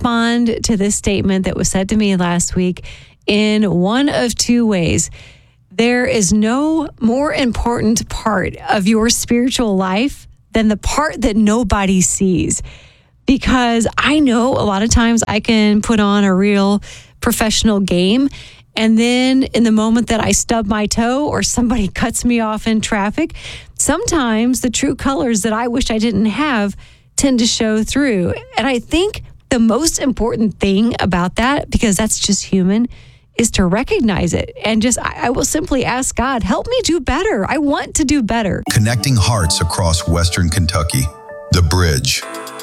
respond to this statement that was said to me last week in one of two ways. There is no more important part of your spiritual life than the part that nobody sees. Because I know a lot of times I can put on a real professional game, and then in the moment that I stub my toe or somebody cuts me off in traffic, sometimes the true colors that I wish I didn't have tend to show through. And I think the most important thing about that, because that's just human, is to recognize it. And just, I will simply ask God, help me do better. I want to do better. Connecting hearts across Western Kentucky. The Bridge.